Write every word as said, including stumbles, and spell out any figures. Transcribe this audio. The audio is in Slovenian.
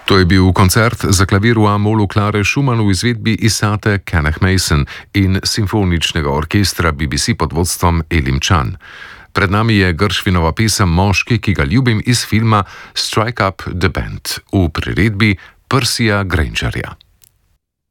To je bil koncert za klavir v A-molu Klare Schumann v izvedbi Isate Kenneth Mason in simfoničnega orkestra B B C pod vodstvom Elim Chan. Pred nami je Gershwinova pesem Moški, ki ga ljubim iz filma Strike Up the Band v priredbi Percyja Grangerja.